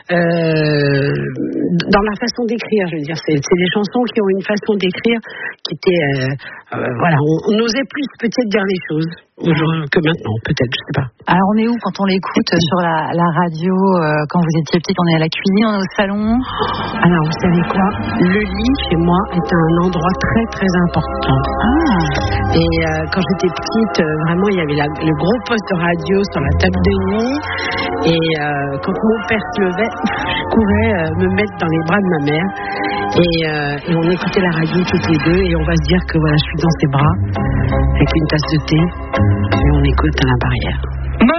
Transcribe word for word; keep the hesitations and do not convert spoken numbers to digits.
euh, dans la façon d'écrire, je veux dire, c'est, c'est des chansons qui ont une façon d'écrire qui était, euh, euh, voilà, on, on osait plus peut-être dire les choses que maintenant, peut-être, je sais pas. Alors on est où quand on l'écoute sur la, la radio, euh, quand vous étiez petite, on est à la cuisine, on est au salon? Alors vous savez quoi, le lit chez moi était un endroit très très important. Ah. Et euh, quand j'étais petite, euh, vraiment il y avait la, le gros poste de radio sur la table de nuit. Et euh, quand mon père se levait, je courais euh, me mettre dans les bras de ma mère. Et, euh, et on écoutait la radio toutes les deux. Et on va se dire que voilà, je suis dans ses bras avec une tasse de thé. Et on écoute à la barrière.